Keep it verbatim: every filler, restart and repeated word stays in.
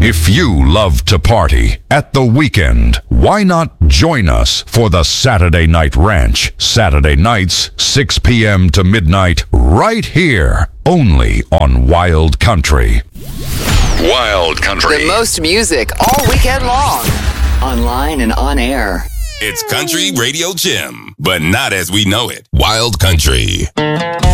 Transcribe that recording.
If you love to party at the weekend, why not join us for the Saturday Night Ranch? Saturday nights, six p.m. to midnight, right here, only on Wild Country. Wild Country. The most music all weekend long. Online and on air. It's Country Radio Jim, but not as we know it. Wild Country.